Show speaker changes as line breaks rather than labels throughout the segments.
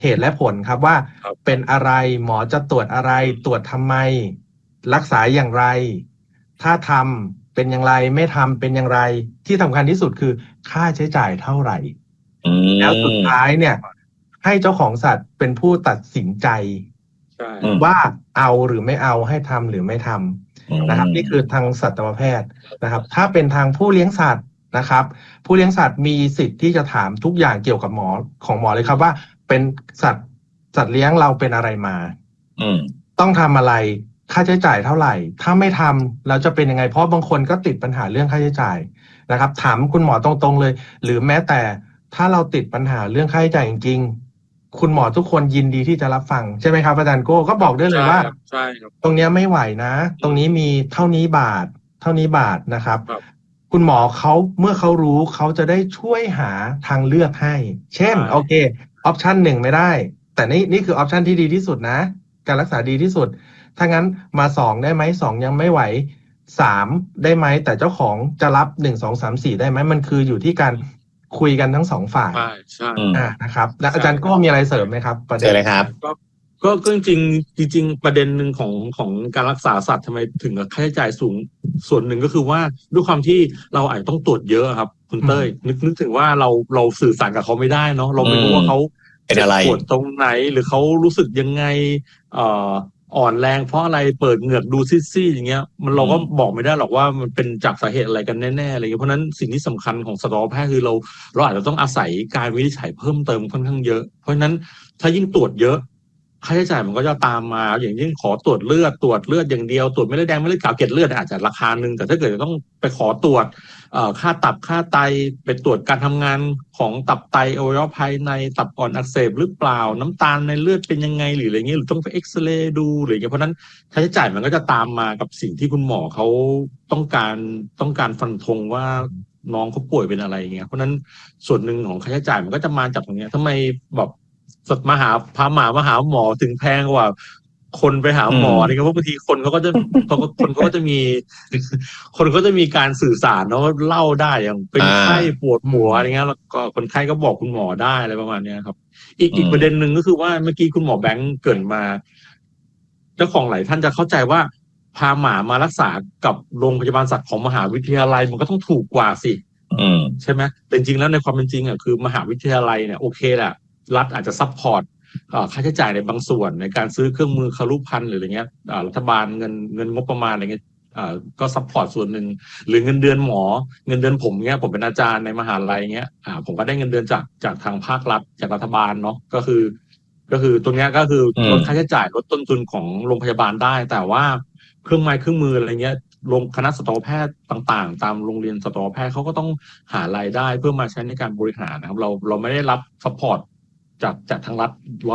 เหตุและผลครับว่า
ครับ
เป็นอะไรหมอจะตรวจอะไรตรวจทำไม รักษาอย่างไร ถ้าทำเป็นอย่างไรไม่ทำเป็นอย่างไร ที่สำคัญที่สุดคือค่าใช้จ่ายเท่าไหร่ แล้วสุดท้ายเนี่ย ให้เจ้าของสัตว์เป็นผู้ตัดสินใจ
ใช่
ว่าเอาหรือไม่เอาให้ทำหรือไม่ทำนะครับ นี่คือทางสัตวแพทย์นะครับ ถ้าเป็นทางผู้เลี้ยงสัตว์นะครับ ผู้เลี้ยงสัตว์มีสิทธิ์ที่จะถามทุกอย่างเกี่ยวกับหมอของหมอเลยครับว่าเป็นสัตว์เลี้ยงเราเป็นอะไรมาต้องทำอะไรค่าใช้จ่ายเท่าไหร่ ถ้าไม่ทำเราจะเป็นยังไงเพราะบางคนก็ติดปัญหาเรื่องค่าใช้จ่ายนะครับ ถามคุณหมอตรงๆเลย หรือแม้แต่ถ้าเราติดปัญหาเรื่องค่าใช้จ่ายจริงๆคุณหมอทุกคนยินดีที่จะรับฟังใช่ไหมครับอาจารย์โก้ก็บอกได้เลยว่า
ใช่ครับ
ตรงนี้ไม่ไหวนะ ตรงนี้มีเท่านี้บาทนะครับ คุณหมอเขาเมื่อเขารู้เขาจะได้ช่วยหาทางเลือกให้ เช่นโอเคออปชัน1ไม่ได้ แต่นี่คือออปชันที่ดีที่สุดนะ การรักษาดีที่สุด ถ้างั้นมา2ได้ไหม2ยังไม่ไหว3ได้ไหมแต่เจ้าของจะรับ1 2 3 4ได้ไหมมันคืออยู่ที่การคุยกันทั้ง2ฝ่าย
ใช่
นะครับแล้วอาจารย์โก้มีอะไรเสริมไหมครับประเด็น
เลยครับ
ก็จริงประเด็นหนึ่งของการรักษาสัตว์ทำไมถึงค่าใช้จ่ายสูงส่วนหนึ่งก็คือว่าด้วยความที่เราอาจจะต้องตรวจเยอะครับคุณเต้ยนึกถึงว่าเราสื่อสารกับเขาไม่ได้เนาะเราไม่รู้ว่าเขา
เป็นอะไร
ปวดตรงไหนหรือเขารู้สึกยังไงอ่อนแรงเพราะอะไรเปิดเหงือกดูซีดๆอย่างเงี้ยมันเราก็บอกไม่ได้หรอกว่ามันเป็นจากสาเหตุอะไรกันแน่ๆอะไรเงี้ยเพราะนั้นสิ่งที่สำคัญของสัตวแพทย์คือเราอาจจะต้องอาศัยการวินิจฉัยเพิ่มเติมค่อนข้างเยอะเพราะฉะนั้นถ้ายิ่งตรวจเยอะค่าใช้จ่ายมันก็จะตามมาอย่างเช่นขอตรวจเลือดอย่างเดียวตรวจเม็ดเลือดแดงเม็ดเลือดขาวเกล็ดเลือดอาจจะราคาหนึ่งแต่ถ้าเกิดจะต้องไปขอตรวจค่าตับค่าไตไปตรวจการทำงานของตับไตอวัยวะภายในตับอ่อนอักเสบหรือเปล่าน้ำตาลในเลือดเป็นยังไงหรืออะไรเงี้ยหรือต้องไปเอ็กซเรย์ดูหรืออย่างเงี้ยเพราะนั้นค่าใช้จ่ายมันก็จะตามมากับสิ่งที่คุณหมอเขาต้องการฟันธงว่าน้องเขาป่วยเป็นอะไรเงี้ยเพราะนั้นส่วนหนึ่งของค่าใช้จ่ายมันก็จะมาจากตรงนี้ทำไมแบบพาหมามาหาหมอถึงแพงกว่าคนไปหาหมอนี่ก็เพราะบางทีคนเขาก็จะมีการสื่อสารเนาะเล่าได้อย่างเป็นไข้ปวดหัวอะไรเงี้ยแล้วก็คนไข้ก็บอกคุณหมอได้อะไรประมาณนี้ครับอีกประเด็นหนึ่งก็คือว่าเมื่อกี้คุณหมอแบงค์เกริ่นมาเจ้าของหลายท่านจะเข้าใจว่าพาหมามารักษากับโรงพยาบาลสัตว์ของมหาวิทยาลัยมันก็ต้องถูกกว่าสิใช่ไหมแต่จริงๆแล้วในความเป็นจริงอ่ะคือมหาวิทยาลัยเนี่ยโอเคแหละรัฐอาจจะซัพพอร์ตค่าใช้จ่ายในบางส่วนในการซื้อเครื่องมือคารุภัณฑ์หรืออะไรเงี้ยรัฐบาลเงินงบประมาณอะไรเงี้ยก็ซัพพอร์ตส่วนหนึ่งหรือเงินเดือนหมอเงินเดือนผมเงี้ยผมเป็นอาจารย์ในมหาลัยเงี้ยผมก็ได้เงินเดือนจากทางภาครัฐจากรัฐบาลเนาะก็คือตรงเนี้ยก็คือลดค่าใช้จ่ายลดต้นทุนของโรงพยาบาลได้แต่ว่าเครื่องไม้เครื่องมืออะไรเงี้ยโรงคณะสัตวแพทย์ต่างๆตามโรงเรียนสัตวแพทย์เขาก็ต้องหารายได้เพื่อมาใช้ในการบริหารนะครับเราไม่ได้รับซัพพอร์ตจากทางรัฐ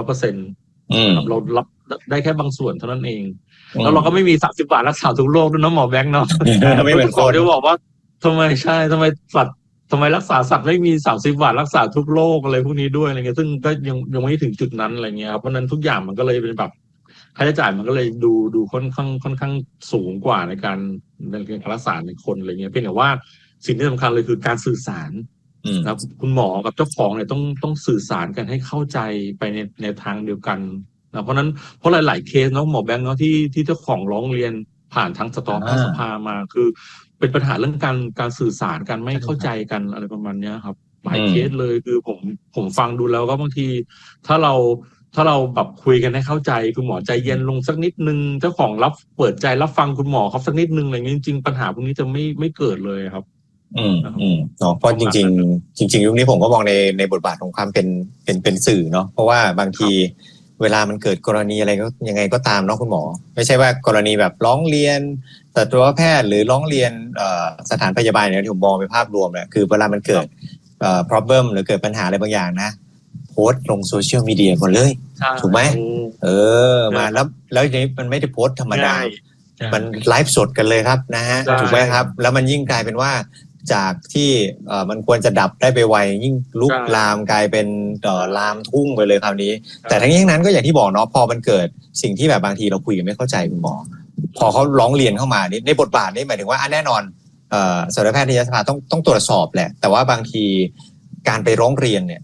100%เรารับได้แค่บางส่วนเท่านั้นเองแล้วเราก็ไม่มี30 บาทรักษาทุกโรคด้วยนะหมอแบงค์เนาะ
ไม่เหมือนคน
ที่บอกว่าทำไมรักษาสัตว์ไม่มี30 บาทรักษาทุกโรคอะไรพวกนี้ด้วยอะไรเงี้ยซึ่งก็ยังไม่ถึงจุดนั้นอะไรเงี้ยครับเพราะนั้นทุกอย่างมันก็เลยเป็นแบบค่าใช้จ่ายมันก็เลยดูค่อนข้างสูงกว่าในการรักษาในคนอะไรเงี้ยเพียงแต่ว่าสิ่งที่สำคัญเลยคือการสื่อสารครับคุณหมอกับเจ้าของเนี่ยต้องสื่อสารกันให้เข้าใจไปในทางเดียวกันนะเพราะหลายๆเคสเนาะหมอแบงค์เนาะที่เจ้าของร้องเรียนผ่านทางสัตวแพทยสภามาคือเป็นปัญหาเรื่องการสื่อสารกันไม่เข้าใจกันอะไรประมาณนี้ครับหลายเคสเลยคือผมฟังดูแล้วก็บางทีถ้าเราแบบคุยกันให้เข้าใจคุณหมอใจเย็นลงสักนิดนึงเจ้าของเปิดใจรับฟังคุณหมอเขาสักนิดนึงอะไรเงี้ยจริงๆปัญหาพวกนี้จะไม่เกิดเลยครับ
เนาะเพราะจริงยุคนี้ผมก็มองในบทบาทของความเป็นสื่อเนาะเพราะว่าบางทีเวลามันเกิดกรณีอะไรก็ยังไงก็ตามเนาะคุณหมอไม่ใช่ว่ากรณีแบบร้องเรียนสัตวแพทย์หรือร้องเรียนสถานพยาบาลเนี่ยที่ผมมองเป็นภาพรวมเนี่ยคือเวลามันเกิดproblem หรือเกิดปัญหาอะไรบางอย่างนะโพสต์ลงโซเชียลมีเดียหมดเลยถูกไหมมาแล้วทีนี้มันไม่ได้โพสต์ธรรมดามันไลฟ์สดกันเลยครับนะฮะถูกไหมครับแล้วมันยิ่งกลายเป็นว่าจากที่มันควรจะดับได้ไปไวยิ่งลุกลามกลายเป็นลามทุ่งไปเลยคราวนี้แต่ทั้งนี้ทั้งนั้นก็อย่างที่บอกเนาะพอมันเกิดสิ่งที่แบบบางทีเราคุยกันไม่เข้าใจคุณหมอพอเขาร้องเรียนเข้ามานี่ในบทบาทนี้หมายถึงว่าแน่นอนสัตวแพทยสภาต้องตรวจสอบแหละแต่ว่าบางทีการไปร้องเรียนเนี่ย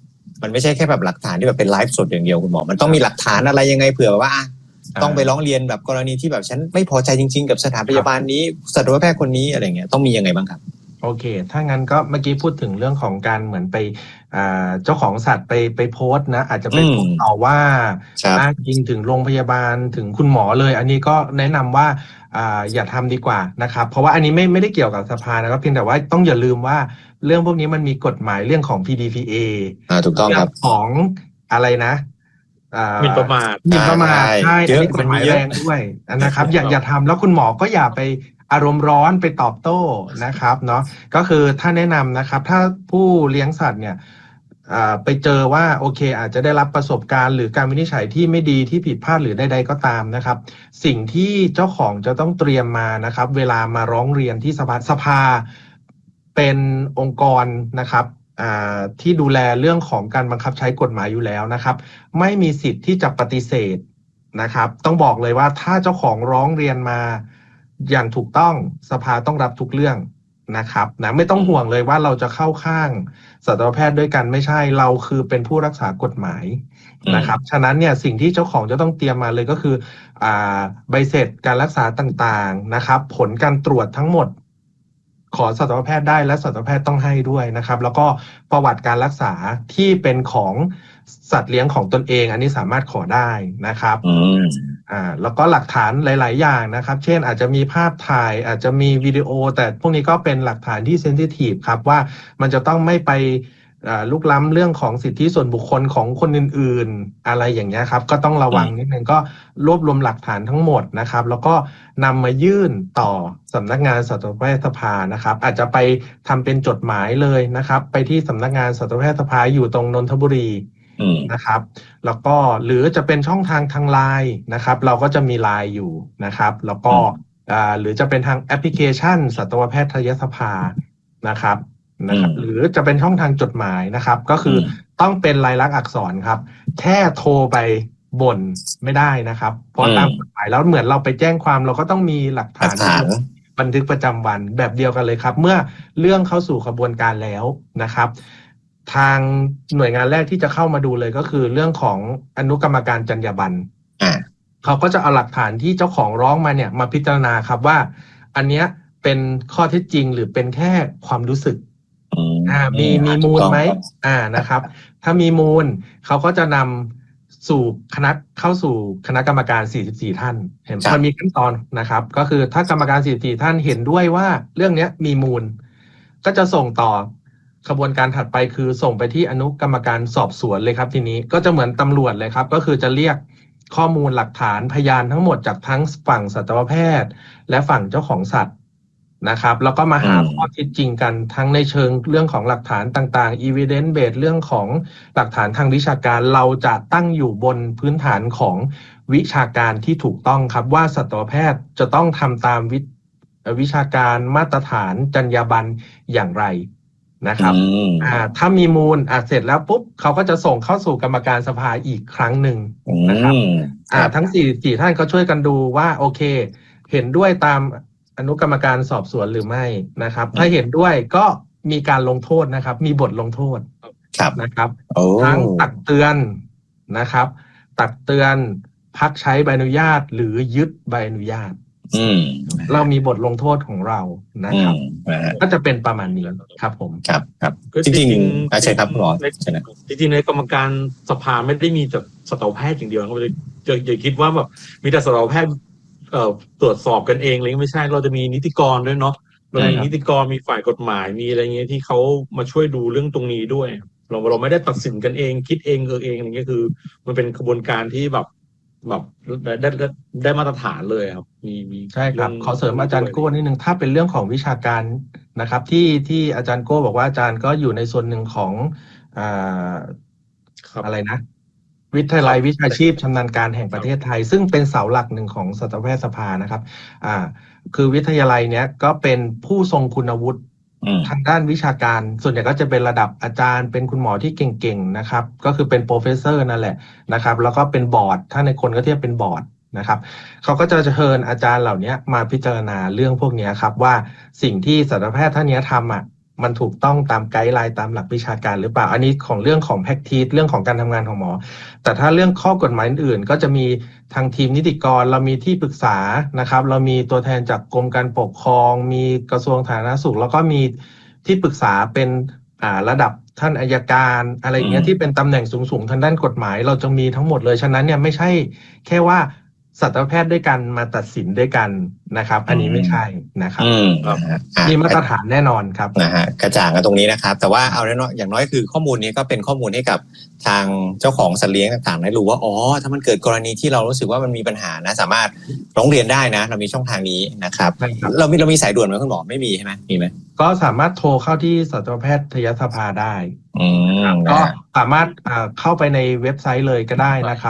มันไม่ใช่แค่แบบหลักฐานที่แบบเป็นไลฟ์สดอย่างเดียวคุณหมอมันต้องมีหลักฐานอะไรยังไงเผื่อว่าต้องไปร้องเรียนแบบกรณีที่แบบฉันไม่พอใจจริงๆกับสถานพยาบาลนี้สัตวแพทย์คนนี้อะไรเงี้ยต้องมียังไงบ้างครับ
โอเคถ้างั้นก็เมื่อกี้พูดถึงเรื่องของการเหมือนไปเจ้าของสัตว์ไปโพสต์นะอาจจะไปโพสต์ต่อว่าอ้างอิงถึงโรงพยาบาลถึงคุณหมอเลยอันนี้ก็แนะนำว่าอย่าทำดีกว่านะครับเพราะว่าอันนี้ไม่ได้เกี่ยวกับสภานะครับเพียงแต่ว่าต้องอย่าลืมว่าเรื่องพวกนี้มันมีกฎหมายเรื่องของ PDPA
ถูกต้องครับ
ของอะไรนะ
หมิ่นประมาท
ใช่อันนี้กฎหมายแรงด้วยนะครับอย่าทำแล้วคุณหมอก็อย่าไปอารมณ์ร้อนไปตอบโต้นะครับเนาะก็คือถ้าแนะนำนะครับถ้าผู้เลี้ยงสัตว์เนี่ยไปเจอว่าโอเคอาจจะได้รับประสบการณ์หรือการวินิจฉัยที่ไม่ดีที่ผิดพลาดหรือใดๆก็ตามนะครับสิ่งที่เจ้าของจะต้องเตรียมมานะครับเวลามาร้องเรียนที่สภาเป็นองค์กรนะครับที่ดูแลเรื่องของการบังคับใช้กฎหมายอยู่แล้วนะครับไม่มีสิทธิ์ที่จะปฏิเสธนะครับต้องบอกเลยว่าถ้าเจ้าของร้องเรียนมาอย่างถูกต้องสภาต้องรับทุกเรื่องนะครับนะไม่ต้องห่วงเลยว่าเราจะเข้าข้างสัตวแพทย์ด้วยกันไม่ใช่เราคือเป็นผู้รักษากฎหมายนะครับฉะนั้นเนี่ยสิ่งที่เจ้าของจะต้องเตรียมมาเลยก็คือใบเสร็จการรักษาต่างๆนะครับผลการตรวจทั้งหมดขอสัตวแพทย์ได้และสัตวแพทย์ต้องให้ด้วยนะครับแล้วก็ประวัติการรักษาที่เป็นของสัตว์เลี้ยงของตนเองอันนี้สามารถขอได้นะครับแล้วก็หลักฐานหลายๆอย่างนะครับเช่นอาจจะมีภาพถ่ายอาจจะมีวิดีโอแต่พวกนี้ก็เป็นหลักฐานที่เซนซิทีฟครับว่ามันจะต้องไม่ไปลุกล้ำเรื่องของสิทธิส่วนบุคคลของคนอื่นๆอะไรอย่างเงี้ยครับก็ต้องระวังนิดนึงก็รวบรวมหลักฐานทั้งหมดนะครับแล้วก็นำมายื่นต่อสำนักงานสัตวแพทยสภานะครับอาจจะไปทำเป็นจดหมายเลยนะครับไปที่สำนักงานสัตวแพทยสภาอยู่ตรงนนทบุรีนะครับแล้วก็หรือจะเป็นช่องทางไลน์นะครับเราก็จะมีไลน์อยู่นะครับแล้วก็หรือจะเป็นทางแอปพลิเคชันสัตวแพทยสภานะครับหรือจะเป็นช่องทางจดหมายนะครับก็คือต้องเป็นลายลักษณ์อักษรครับแค่โทรไปบ่นไม่ได้นะครับเพราะตามกฎหมายแล้วเหมือนเราไปแจ้งความเราก็ต้องมีหลักฐานบันทึกประจำวันแบบเดียวกันเลยครับเมื่อเรื่องเข้าสู่กระบวนการแล้วนะครับทางหน่วยงานแรกที่จะเข้ามาดูเลยก็คือเรื่องของอนุกรรมการจรรยาบรรณเขาก็จะเอาหลักฐานที่เจ้าของร้องมาเนี่ยมาพิจารณาครับว่าอันเนี้ยเป็นข้อเท็จจริงหรือเป็นแค่ความรู้สึกมีมูลไหมนะครับถ้ามีมูลเขาก็จะนำสู่เข้าสู่คณะกรรมการ44ท่านเห็นมันมีขั้นตอนนะครับก็คือถ้ากรรมการ44ท่านเห็นด้วยว่าเรื่องนี้มีมูลก็จะส่งต่อขบวนการถัดไปคือส่งไปที่อนุกรรมการสอบสวนเลยครับทีนี้ก็จะเหมือนตำรวจเลยครับก็คือจะเรียกข้อมูลหลักฐานพยานทั้งหมดจากทั้งฝั่งสัตวแพทย์และฝั่งเจ้าของสัตว์นะครับแล้วก็มาหาข้อเท็จจริงกันทั้งในเชิงเรื่องของหลักฐานต่างๆ evidence base เรื่องของหลักฐานทางวิชาการเราจะตั้งอยู่บนพื้นฐานของวิชาการที่ถูกต้องครับว่าสัตวแพทย์จะต้องทำตามวิชาการมาตรฐานจรรยาบรรณอย่างไรนะครับถ้ามีมูลเสร็จแล้วปุ๊บเขาก็จะส่งเข้าสู่กรรมการสภาอีกครั้งหนึ่งนะครับทั้ง4ท่านก็ช่วยกันดูว่าโอเคเห็นด้วยตามอนุกรรมการสอบสวนหรือไม่นะครับถ้าเห็นด้วยก็มีการลงโทษนะครับมีบทลงโทษนะครับทั้งตักเตือนนะครับตักเตือนพักใช้ใบอนุญาตหรือยึดใบอนุญาตเรามีบทลงโทษของเรานะครับก็จะเป็นประมาณนี้ครับผม
ครับจริงๆใช่ครับหมอ
จริงๆในกรรมการสภาไม่ได้มีแต่สัตวแพทย์อย่างเดียวครับอย่าคิดว่าแบบมีแต่สัตวแพทย์ตรวจสอบกันเองเลยไม่ใช่เราจะมีนิติกรด้วยเนาะเรามีนิติกรมีฝ่ายกฎหมายมีอะไรเงี้ยที่เขามาช่วยดูเรื่องตรงนี้ด้วยเราไม่ได้ตัดสินกันเองคิดเองเองอะไรเงี้ยคือมันเป็นกระบวนการที่แบบได้มาตรฐานเลยครับมี
ใช่ครับขอเสริมอาจารย์โก้นิดนึงถ้าเป็นเรื่องของวิชาการนะครับที่อาจารย์โก้บอกว่าอาจารย์ก็อยู่ในส่วนหนึ่งของอะไรนะวิทยาลัยวิชาชีพชำนาญการแห่งประเทศไทยซึ่งเป็นเสาหลักหนึ่งของสัตวแพทยสภานะครับคือวิทยาลัยเนี้ยก็เป็นผู้ทรงคุณวุฒิทางด้านวิชาการส่วนใหญ่ก็จะเป็นระดับอาจารย์เป็นคุณหมอที่เก่งๆนะครับก็คือเป็นโปรเฟสเซอร์นั่นแหละนะครับแล้วก็เป็นบอร์ดถ้าในคนก็เทียบเป็นบอร์ดนะครับเขาก็จะเชิญอาจารย์เหล่านี้มาพิจารณาเรื่องพวกนี้ครับว่าสิ่งที่สัตวแพทย์ท่านนี้ทำมันถูกต้องตามไกด์ไลน์ตามหลักวิชาการหรือเปล่าอันนี้ของเรื่องของแพ็กทีสเรื่องของการทำงานของหมอแต่ถ้าเรื่องข้อกฎหมายอื่นก็จะมีทางทีมนิติกรเรามีที่ปรึกษานะครับเรามีตัวแทนจากกรมการปกครองมีกระทรวงสาธารณสุขแล้วก็มีที่ปรึกษาเป็นระดับท่านอัยการอะไรอย่างเงี้ยที่เป็นตำแหน่งสูงๆทางด้านกฎหมายเราจะมีทั้งหมดเลยฉะนั้นเนี่ยไม่ใช่แค่ว่าสัตวแพทย์ด้วยกันมาตัดสินด้วยกันนะครับอันนี้ไม่ใช่นะครับมีมาตรฐานแน่นอนครับ
นะฮะกระจ่างกันตรงนี้นะครับแต่ว่าเอาอย่างน้อยคือข้อมูลนี้ก็เป็นข้อมูลให้กับทางเจ้าของสัตว์เลี้ยงต่างๆได้รู้ว่าอ๋อถ้ามันเกิดกรณีที่เรารู้สึกว่ามันมีปัญหานะสามารถร้องเรียนได้นะเรามีช่องทางนี้นะครับเรามีสายด่วนไหมคุณหมอไม่มีใช่ไหมมีไหม
ก็สามารถโทรเข้าที่สัตวแพทยสภาได้ก็สามารถเข้าไปในเว็บไซต์เลยก็ได้นะครับ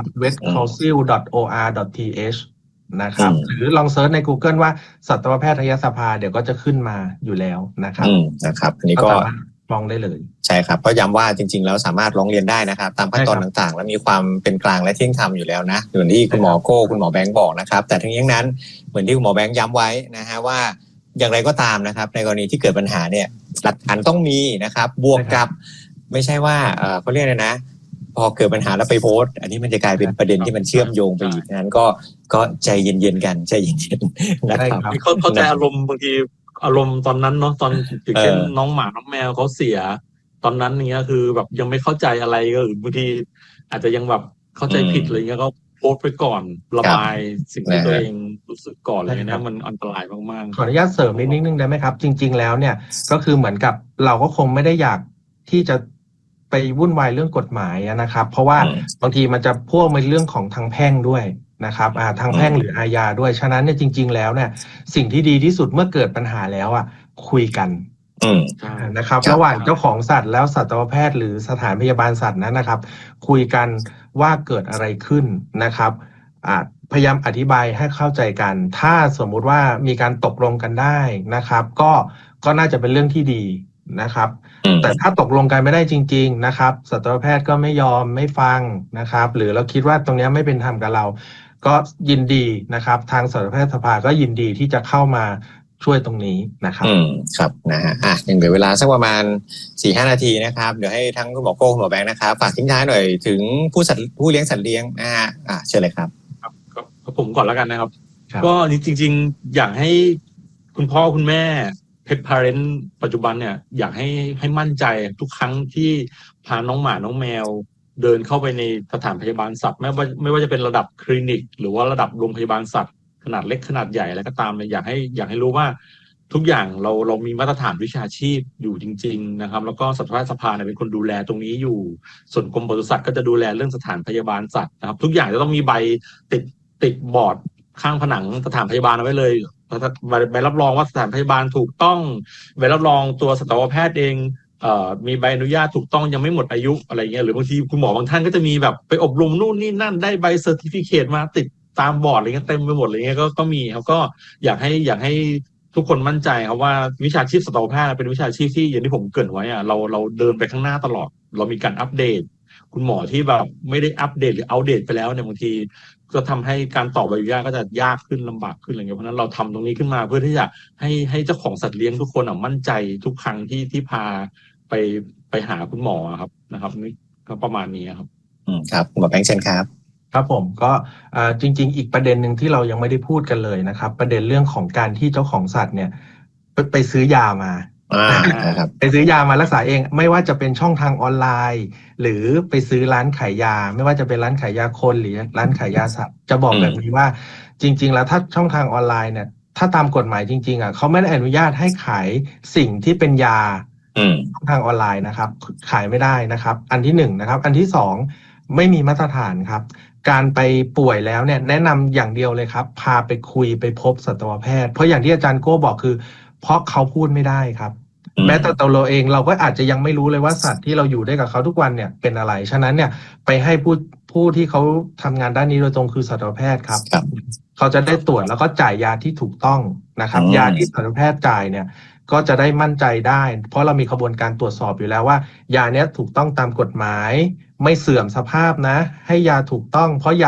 vetcouncil.or.th นะครับหรือลองเซิร์ชใน Google ว่าสัตวแพทยสภาเดี๋ยวก็จะขึ้นมาอยู่แล้วนะครับ
อันนี้ก็
ลองได้เลย
ใช่ครับก็ย้ำว่าจริงๆแล้วสามารถร้องเรียนได้นะครับตามขั้นตอนต่างๆและมีความเป็นกลางและเที่ยงธรรมอยู่แล้วนะเหมือนที่คุณหมอโก้คุณหมอแบงค์บอกนะครับแต่ทั้งนี้นั้นเหมือนที่คุณหมอแบงค์ย้ำไว้นะฮะว่าอย่างไรก็ตามนะครับในกรณีที่เกิดปัญหาเนี่ยหลักฐานต้องมีนะครับบวกกับไม่ใช่ว่าเขาเรียกอะไรนะพอเกิดปัญหาแล้วไปโพสต์อันนี้มันจะกลายเป็นประเด็นที่มันเชื่อมโยงไปอีกนั้นก็ใจเย็นๆกันใจเย็นๆนะครับ
เข้าใจอารมณ์บางทีอารมณ์ตอนนั้นเนาะตอนอย่างเช่นน้องหมาน้องแมวเขาเสียตอนนั้นอย่างเงี้ยคือแบบยังไม่เข้าใจอะไรก็บางทีอาจจะยังแบบเข้าใจผิดอะไรเงี้ยก็โพสต์ไปก่อนระบายสิ่งที่ตัวเองรู้สึกก่อนอะไรเงี้ยมันอันตรายมาก
ๆขออนุญาตเสริมนิดนึงได้ไหมครับจริงๆแล้วเนี่ยก็คือเหมือนกับเราก็คงไม่ได้อยากที่จะไปวุ่นวายเรื่องกฎหมายนะครับเพราะว่าบางทีมันจะพ่วงในเรื่องของทางแพ่งด้วยนะครับทางแพ่งหรืออาญาด้วยฉะนั้นเนี่ยจริงๆแล้วเนี่ยสิ่งที่ดีที่สุดเมื่อเกิดปัญหาแล้วคุยกันนะครับระหว่างเจ้าของสัตว์แล้วสัตวแพทย์หรือสถานพยาบาลสัตว์นั้นนะครับคุยกันว่าเกิดอะไรขึ้นนะครับพยายามอธิบายให้เข้าใจกันถ้าสมมุติว่ามีการตกลงกันได้นะครับก็น่าจะเป็นเรื่องที่ดีนะครับแต่ถ้าตกลงกันไม่ได้จริงๆนะครับสัตวแพทย์ก็ไม่ยอมไม่ฟังนะครับหรือเราคิดว่าตรงนี้ไม่เป็นธรรมกับเราก็ยินดีนะครับทางสัตวแพทยสภาก็ยินดีที่จะเข้ามาช่วยตรงนี้นะครับ
ครับนะฮะยังเหลือเวลาสักประมาณ 4-5 นาทีนะครับเดี๋ยวให้ทั้งคุณหมอโก้คุณหมอแบงค์นะครับฝากทิ้งท้ายหน่อยถึงผู้เลี้ยงสัตว์เลี้ยงนะฮะเชิญเลยครับ
ก็ผมก่อนแล้วกันนะครับก็จริงๆอยากให้คุณพ่อคุณแม่เพทพาเรนต์ปัจจุบันเนี่ยอยากให้มั่นใจทุกครั้งที่พาน้องหมาน้องแมวเดินเข้าไปในสถานพยาบาลสัตว์ไม่ว่าจะเป็นระดับคลินิกหรือว่าระดับโรงพยาบาลสัตว์ขนาดเล็กขนาดใหญ่อะไรก็ตามเลยอยากให้รู้ว่าทุกอย่างเรามีมาตรฐานวิชาชีพอยู่จริงๆนะครับแล้วก็สัตวแพทยสภาเนี่ยเป็นคนดูแลตรงนี้อยู่ส่วนกรมปศุสัตว์ก็จะดูแลเรื่องสถานพยาบาลสัตว์นะครับทุกอย่างจะต้องมีใบติดบอร์ดข้างผนังสถานพยาบาลเอาไว้เลยใบรับรองว่าสถานพยาบาลถูกต้องใบรับรองตัวสัตวแพทย์เองมีใบอนุญาตถูกต้องยังไม่หมดอายุอะไรเงี้ยหรือบางทีคุณหมอบางท่านก็จะมีแบบไปอบรมนู่นนี่นั่นได้ใบเซอร์ติฟิเคตมาติดตามบอร์ดอะไรเงี้ยเต็มไปหมดอะไรเงี้ยก็มีครับก็อยากให้ทุกคนมั่นใจครับว่าวิชาชีพสัตวแพทย์เป็นวิชาชีพที่อย่างที่ผมเกริ่นไว้เราเดินไปข้างหน้าตลอดเรามีการอัปเดตคุณหมอที่แบบไม่ได้อัปเดตหรืออัปเดตไปแล้วเนี่ยบางทีก็ทำให้การต่อใบอนุญาตก็จะยากขึ้นลำบากขึ้นอะไรเงี้ยเพราะนั้นเราทำตรงนี้ขึ้นมาเพื่อที่จะให้เจ้าของสัตว์เลี้ยงทุกคนมั่นใจทุกครั้งที่พาไปหาคุณหมอครับนะครับนี่ก็ประมาณนี้ครับ
ครับคุณหมอแบงค์เชิญครับ
ครับผมก็จริงๆอีกประเด็นหนึ่งที่เรายังไม่ได้พูดกันเลยนะครับประเด็นเรื่องของการที่เจ้าของสัตว์เนี่ยไปซื้อยามาไปซื้อยามารักษาเองไม่ว่าจะเป็นช่องทางออนไลน์หรือไปซื้อร้านขายยาไม่ว่าจะเป็นร้านขายยาคนหรือร้านขายยาสัตว์จะบอกแบบนี้ว่าจริงๆแล้วถ้าช่องทางออนไลน์เนี่ยถ้าตามกฎหมายจริงๆเขาไม่ได้อนุญาตให้ขายสิ่งที่เป็นยาช่องทางออนไลน์นะครับขายไม่ได้นะครับอันที่1นะครับอันที่2ไม่มีมาตรฐานครับการไปป่วยแล้วเนี่ยแนะนำอย่างเดียวเลยครับพาไปคุยไปพบสัตวแพทย์เพราะอย่างที่อาจารย์โก้บอกคือเพราะเขาพูดไม่ได้ครับแม้แต่ตัวเราเองเราก็อาจจะยังไม่รู้เลยว่าสัตว์ที่เราอยู่ได้กับเขาทุกวันเนี่ยเป็นอะไรฉะนั้นเนี่ยไปให้ผู้ที่เขาทำงานด้านนี้โดยตรงคือสัตวแพทย์ครับเขาจะได้ตรวจแล้วก็จ่ายยาที่ถูกต้องนะครับยาที่สัตวแพทย์จ่ายเนี่ยก็จะได้มั่นใจได้เพราะเรามีกระบวนการตรวจสอบอยู่แล้วว่ายาเนี้ยถูกต้องตามกฎหมายไม่เสื่อมสภาพนะให้ยาถูกต้องเพราะยา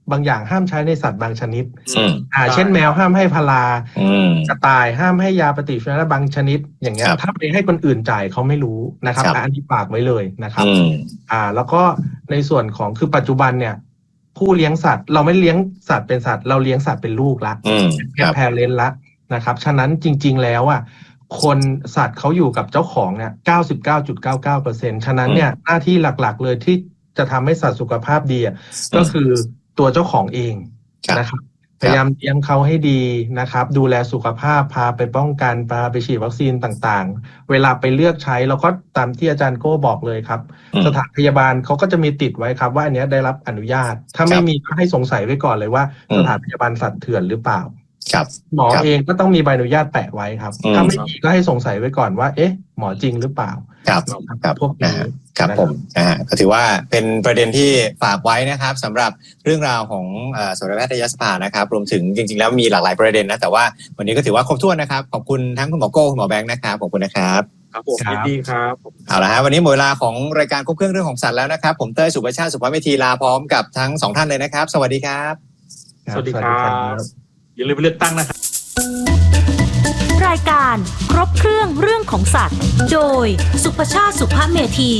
บางอย่างห้ามใช้ในสัตว์บางชนิด
ใช่
เช่นแมวห้ามให้พารากระต่ายห้ามให้ยาปฏิชีวนะบางชนิด อย่างเงี้ยถ้าไปให้คนอื่นจ่ายเขาไม่รู้นะครับอันนี้ฝากไว้เลยนะครับแล้วก็ในส่วนของคือปัจจุบันเนี่ยผู้เลี้ยงสัตว์เราไม่เลี้ยงสัตว์เป็นสัตว์เราเลี้ยงสัตว์เป็นลูกละเป็นแพร์เลนละนะครับฉะนั้นจริงๆแล้วคนสัตว์เขาอยู่กับเจ้าของเนี่ย 99.99% ฉะนั้นเนี่ยหน้าที่หลักๆเลยที่จะทำให้สัตว์สุขภาพดีก็คือตัวเจ้าของเองนะครับพยายามเลี้ยงเขาให้ดีนะครับดูแลสุขภาพพาไปป้องกันพาไปฉีดวัคซีนต่างๆเวลาไปเลือกใช้เราก็ตามที่อาจารย์โก้บอกเลยครับสถานพยาบาลเขาก็จะมีติดไว้ครับว่าอันนี้ได้รับอนุญาตถ้าไม่มีก็ให้สงสัยไว้ก่อนเลยว่าสถานพยาบาลสัตว์เถื่อนหรือเปล่าหมอเองก็ต้องมีใบอนุญาตแปะไว้ครับถ้าไม่มีก็ให้สงสัยไว้ก่อนว่าหมอจริงหรือเปล่า
ครับ
พวกนี้
ครับผมก็ถือว่าเป็นประเด็นที่ฝากไว้นะครับสำหรับเรื่องราวของสัตวแพทยสภานะครับรวมถึงจริงๆแล้วมีหลากหลายประเด็นนะแต่ว่าวันนี้ก็ถือว่าครบถ้วนนะครับขอบคุณทั้งคุณหมอโก้คุณหมอแบงค์นะครับขอบคุณนะครับ
ครับผมยินดีครับ
เอาละฮะวันนี้หมดเวลาของรายการครบเครื่องเรื่องของสัตว์แล้วนะครับผมเต้ยสุภชาติสุภเมธีลาพร้อมกับทั้ง2ท่านเลยนะครับสวัสดีครับ
สวัสดีครับอย่าลืมไปเลือกตั้งนะครับ
รายการครบเครื่องเรื่องของสัตว์โดยสุภชาติสุภเมธี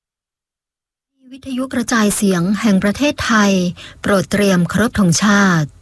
วิทยุกระจายเสียงแห่งประเทศไทยโปรดเตรียมเคารพธงชาติ